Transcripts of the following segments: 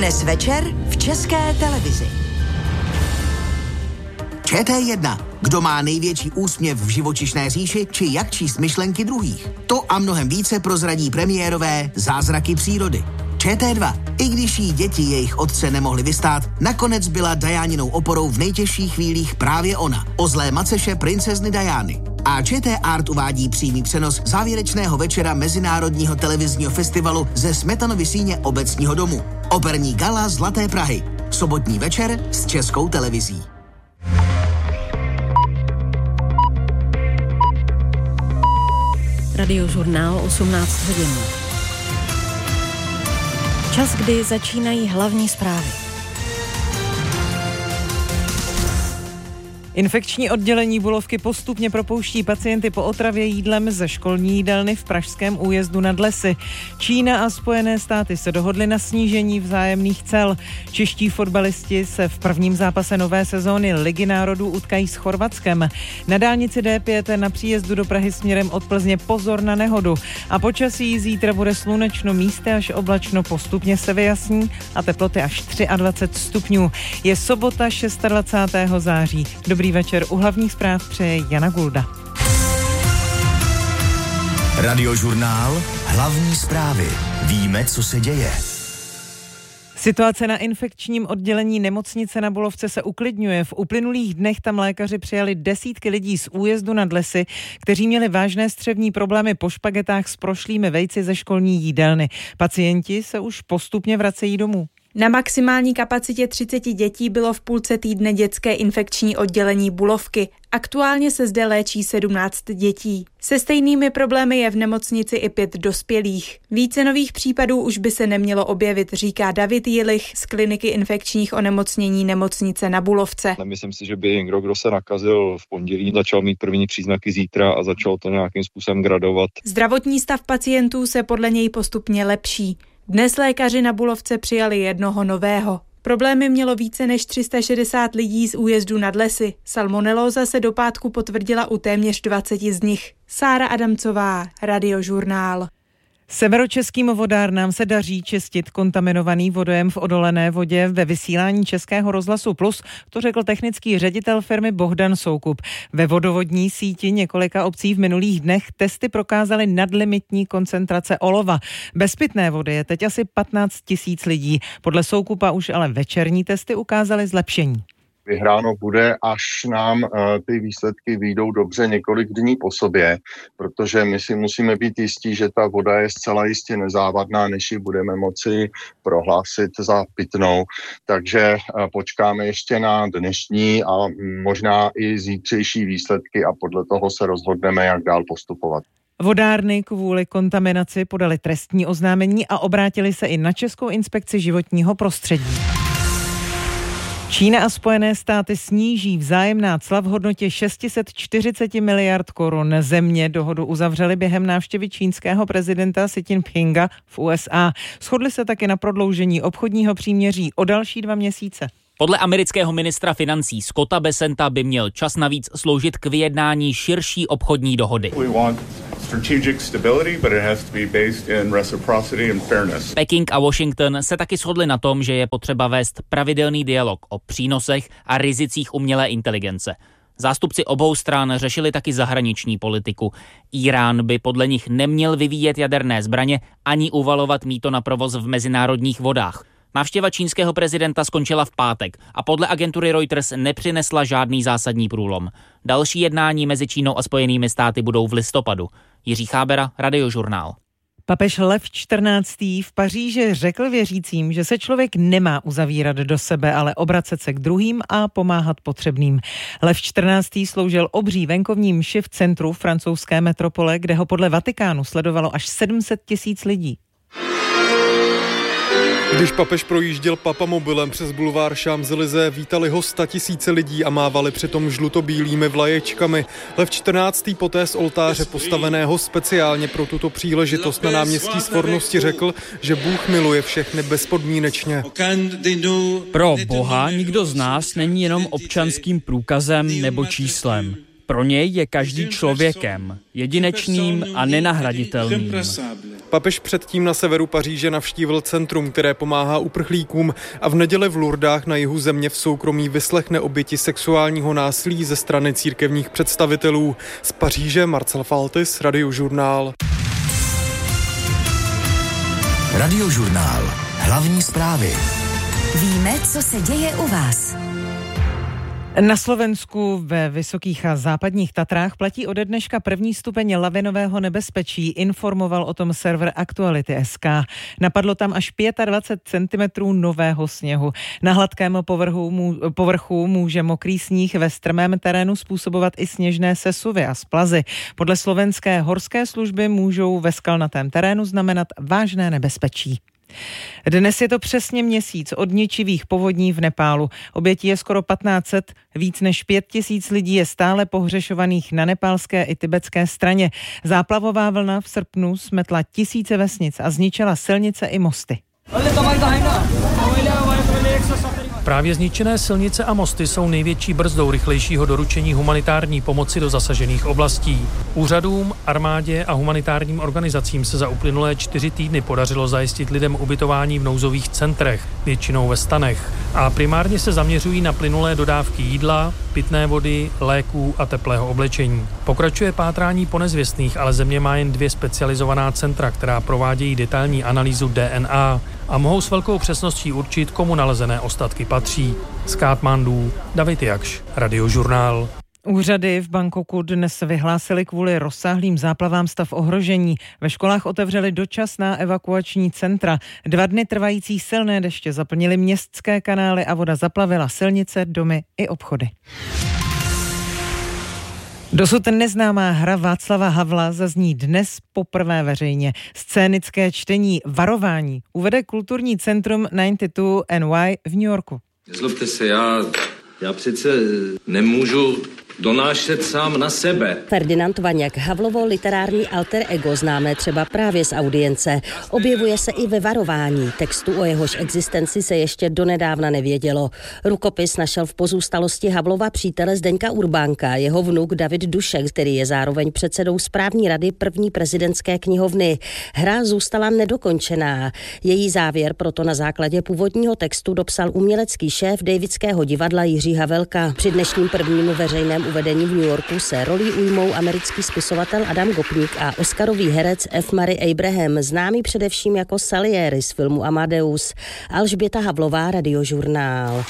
Dnes večer v České televizi. ČT1. Kdo má největší úsměv v živočišné říši, či jak číst myšlenky druhých. To a mnohem více prozradí premiérové Zázraky přírody. ČT2. I když jí děti jejich otce nemohli vystát, nakonec byla Dianinou oporou v nejtěžších chvílích právě ona, o zlé maceše princezny Diany. A ČT Art uvádí přímý přenos závěrečného večera Mezinárodního televizního festivalu ze Smetanovy síně Obecního domu. Operní gala Zlaté Prahy. Sobotní večer s Českou televizí. Radiožurnál 18 hodin. Čas, kdy začínají hlavní zprávy. Infekční oddělení Bulovky postupně propouští pacienty po otravě jídlem ze školní jídelny v pražském Újezdu nad Lesy. Čína a Spojené státy se dohodly na snížení vzájemných cel. Čeští fotbalisti se v prvním zápase nové sezóny Ligy národů utkají s Chorvatskem. Na dálnici D5 na příjezdu do Prahy směrem od Plzně pozor na nehodu. A počasí zítra bude slunečno, místy až oblačno, postupně se vyjasní a teploty až 23 stupňů. Je sobota 26. září. Dobrý večer, u hlavních zpráv přeje Jana Gulda. Radiožurnál, hlavní zprávy. Víme, co se děje. Situace na infekčním oddělení nemocnice na Bulovce se uklidňuje. V uplynulých dnech tam lékaři přijali desítky lidí z Újezdu nad Lesy, kteří měli vážné střevní problémy po špagetách s prošlými vejci ze školní jídelny. Pacienti se už postupně vracejí domů. Na maximální kapacitě 30 dětí bylo v půlce týdne dětské infekční oddělení Bulovky. Aktuálně se zde léčí 17 dětí. Se stejnými problémy je v nemocnici i 5 dospělých. Více nových případů už by se nemělo objevit, říká David Jilich z kliniky infekčních onemocnění nemocnice na Bulovce. Nemyslím si, že by někdo, kdo se nakazil v pondělí, začal mít první příznaky zítra a začal to nějakým způsobem gradovat. Zdravotní stav pacientů se podle něj postupně lepší. Dnes lékaři na Bulovce přijali jednoho nového. Problémy mělo více než 360 lidí z Újezdu nad Lesy. Salmonelóza se do pátku potvrdila u téměř 20 z nich. Sára Adamcová, Radiožurnál. Severočeským vodárnám se daří čistit kontaminovaný vodojem v odolené vodě ve vysílání Českého rozhlasu Plus, to řekl technický ředitel firmy Bohdan Soukup. Ve vodovodní síti několika obcí v minulých dnech testy prokázaly nadlimitní koncentrace olova. Bez pitné vody je teď asi 15 000 lidí. Podle Soukupa už ale večerní testy ukázaly zlepšení. Vyhráno bude, až nám ty výsledky vyjdou dobře několik dní po sobě, protože my si musíme být jistí, že ta voda je zcela jistě nezávadná, než ji budeme moci prohlásit za pitnou. Takže počkáme ještě na dnešní a možná i zítřejší výsledky a podle toho se rozhodneme, jak dál postupovat. Vodárny kvůli kontaminaci podali trestní oznámení a obrátili se i na Českou inspekci životního prostředí. Čína a Spojené státy sníží vzájemná cla v hodnotě 640 miliard korun. Země dohodu uzavřely během návštěvy čínského prezidenta Xi Jinpinga v USA. Shodli se taky na prodloužení obchodního příměří o další 2 měsíce. Podle amerického ministra financí Scotta Bessenta by měl čas navíc sloužit k vyjednání širší obchodní dohody. Peking a Washington se taky shodli na tom, že je potřeba vést pravidelný dialog o přínosech a rizicích umělé inteligence. Zástupci obou stran řešili taky zahraniční politiku. Irán by podle nich neměl vyvíjet jaderné zbraně ani uvalovat mýto na provoz v mezinárodních vodách. Návštěva čínského prezidenta skončila v pátek a podle agentury Reuters nepřinesla žádný zásadní průlom. Další jednání mezi Čínou a Spojenými státy budou v listopadu. Jiří Chábera, Radiožurnál. Papež Lev XIV. V Paříži řekl věřícím, že se člověk nemá uzavírat do sebe, ale obracet se k druhým a pomáhat potřebným. Lev XIV. Sloužil obří venkovní mši v centru francouzské metropole, kde ho podle Vatikánu sledovalo až 700 000 lidí. Když papež projížděl papamobilem přes bulvár Champs-Élysées, vítali ho 100 000 lidí a mávali přitom žlutobílými vlaječkami. Lev XIV. Poté z oltáře postaveného speciálně pro tuto příležitost na náměstí Svornosti řekl, že Bůh miluje všechny bezpodmínečně. Pro Boha nikdo z nás není jenom občanským průkazem nebo číslem. Pro něj je každý člověkem, jedinečným a nenahraditelným. Papež předtím na severu Paříže navštívil centrum, které pomáhá uprchlíkům, a v neděli v Lourdách na jihu země v soukromí vyslechne oběti sexuálního násilí ze strany církevních představitelů. Z Paříže Marcel Faltis, Radiožurnál. Radiožurnál. Hlavní zprávy. Víme, co se děje u vás. Na Slovensku ve Vysokých a Západních Tatrách platí ode dneška 1. stupeň lavinového nebezpečí, informoval o tom server Aktuality.sk. Napadlo tam až 25 cm nového sněhu. Na hladkém povrchu může mokrý sníh ve strmém terénu způsobovat i sněžné sesuvy a splazy. Podle slovenské horské služby můžou ve skalnatém terénu znamenat vážné nebezpečí. Dnes je to přesně měsíc od ničivých povodní v Nepálu. Obětí je skoro 1500, víc než 5000 lidí je stále pohřešovaných na nepálské i tibetské straně. Záplavová vlna v srpnu smetla tisíce vesnic a zničila silnice i mosty. Právě zničené silnice a mosty jsou největší brzdou rychlejšího doručení humanitární pomoci do zasažených oblastí. Úřadům, armádě a humanitárním organizacím se za uplynulé 4 týdny podařilo zajistit lidem ubytování v nouzových centrech, většinou ve stanech, a primárně se zaměřují na plynulé dodávky jídla, pitné vody, léků a teplého oblečení. Pokračuje pátrání po nezvěstných, ale země má jen 2 specializovaná centra, která provádějí detailní analýzu DNA a mohou s velkou přesností určit, komu nalezené ostatky patří. Z Katmandu David Jakš, Radiožurnál. Úřady v Bangkoku dnes vyhlásily kvůli rozsáhlým záplavám stav ohrožení. Ve školách otevřely dočasná evakuační centra. 2 dny trvající silné deště zaplnily městské kanály a voda zaplavila silnice, domy i obchody. Dosud neznámá hra Václava Havla zazní dnes poprvé veřejně. Scénické čtení Varování uvede kulturní centrum 92NY v New Yorku. Nezlobte se, já přece nemůžu donášet sám na sebe. Ferdinand Vaňák, Havlovo literární alter ego, známé třeba právě z Audience, objevuje se i ve Varování. Textu, o jehož existenci se ještě donedávna nevědělo. Rukopis našel v pozůstalosti Havlova přítele Zdeňka Urbánka, jeho vnuk David Dušek, který je zároveň předsedou správní rady první prezidentské knihovny. Hra zůstala nedokončená. Její závěr proto na základě původního textu dopsal umělecký šéf Davidského divadla Jiří Havelka. Při dnešním prvním veřejném uvedení v New Yorku se rolí ujmou americký spisovatel Adam Gopnik a oscarový herec F. Murray Abraham, známý především jako Salieri z filmu Amadeus. Alžběta Havlová, Radiožurnál.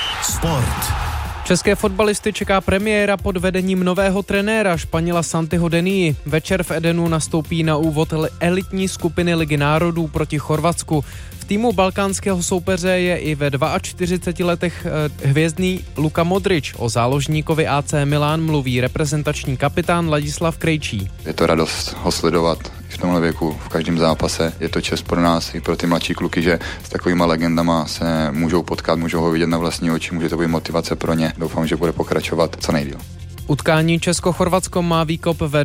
Sport. České fotbalisty čeká premiéra pod vedením nového trenéra Španěla Santiho Denii. Večer v Edenu nastoupí na úvod elitní skupiny Ligy národů proti Chorvatsku. V týmu balkánského soupeře je i ve 42 letech hvězdný Luka Modrič. O záložníkovi AC Milan mluví reprezentační kapitán Ladislav Krejčí. Je to radost ho sledovat v tomhle věku, v každém zápase. Je to čest pro nás i pro ty mladší kluky, že s takovýma legendama se můžou potkat, můžou ho vidět na vlastní oči, může to být motivace pro ně. Doufám, že bude pokračovat co nejdýl. Utkání Česko-Chorvatsko má výkop ve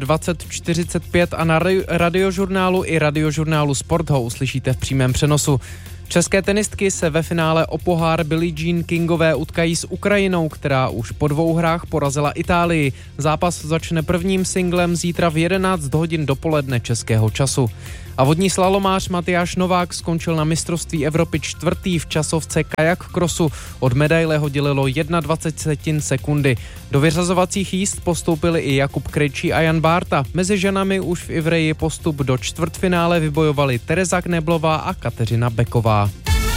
20:45 a na Radiožurnálu i Radiožurnálu Sport ho uslyšíte v přímém přenosu. České tenistky se ve finále o pohár Billie Jean Kingové utkají s Ukrajinou, která už po 2 hrách porazila Itálii. Zápas začne prvním singlem zítra v 11 hodin dopoledne českého času. A vodní slalomář Matyáš Novák skončil na mistrovství Evropy 4. v časovce kajak crossu. Od medaile ho dělilo 21 sekundy. Do vyřazovacích jízd postoupili i Jakub Krejčí a Jan Bárta. Mezi ženami už v Ivreji postup do čtvrtfinále vybojovali Tereza Kneblová a Kateřina Beková.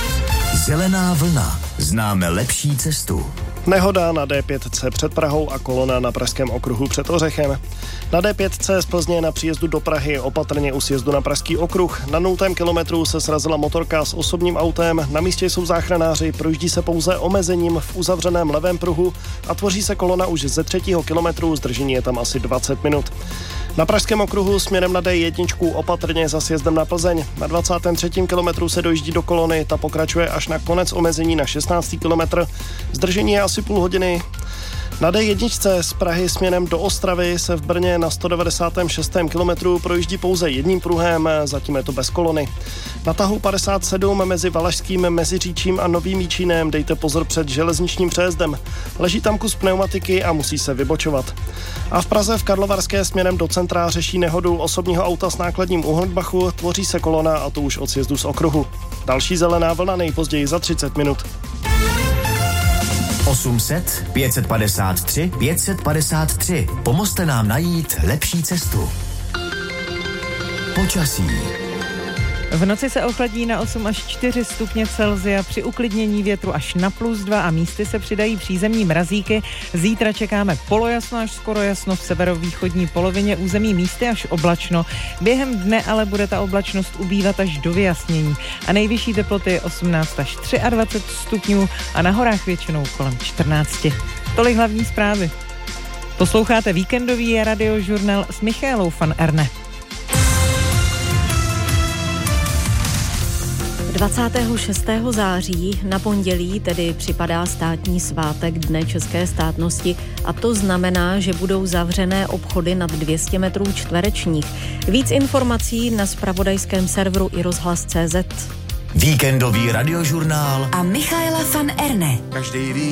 Zelená vlna. Známe lepší cestu. Nehoda na D5C před Prahou a kolona na pražském okruhu před Ořechem. Na D5C z Plzně na příjezdu do Prahy opatrně u sjezdu na pražský okruh. Na 0. kilometru se srazila motorka s osobním autem. Na místě jsou záchranáři, projíždí se pouze omezením v uzavřeném levém pruhu a tvoří se kolona už ze 3. kilometru, zdržení je tam asi 20 minut. Na pražském okruhu směrem na D1 opatrně za sjezdem na Plzeň. Na 23. kilometru se dojíždí do kolony, ta pokračuje až na konec omezení na 16. kilometr. Zdržení je asi půl hodiny. Na D1 z Prahy směrem do Ostravy se v Brně na 196. kilometru projíždí pouze jedním pruhem, zatím je to bez kolony. Na tahu 57 mezi Valašským Meziříčím a Novým Jičínem dejte pozor před železničním přejezdem. Leží tam kus pneumatiky a musí se vybočovat. A v Praze v Karlovarské směrem do centra řeší nehodu osobního auta s nákladním u Hornbachu, tvoří se kolona a to už od sjezdu z okruhu. Další zelená vlna nejpozději za 30 minut. 800 553 553. Pomozte nám najít lepší cestu. Počasí. V noci se ochladí na 8 až 4 stupně Celsia, při uklidnění větru až na +2 a místy se přidají přízemní mrazíky. Zítra čekáme polojasno až skoro jasno, v severovýchodní polovině území místy až oblačno. Během dne ale bude ta oblačnost ubývat až do vyjasnění a nejvyšší teploty 18 až 23 stupňů a na horách většinou kolem 14. Tolik hlavní zprávy. Posloucháte víkendový radiožurnál s Michaelou van Erne. 26. září na pondělí tedy připadá státní svátek Dne české státnosti a to znamená, že budou zavřené obchody nad 200 metrů čtverečních. Víc informací na zpravodajském serveru iRozhlas.cz. Víkendový radiožurnál a Michaela van Erne. Každý ví,